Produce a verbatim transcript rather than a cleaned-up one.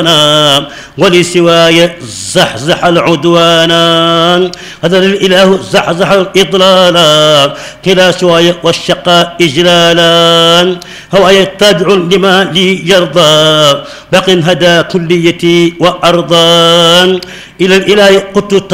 ولسواي زحزح العدوان هذا الإله زحزح الإضلالا كلا سواي والشقاء إجلالا هواي تابع لما لي يرضى باق هدى كليتي وأرضا إلى الإله قلت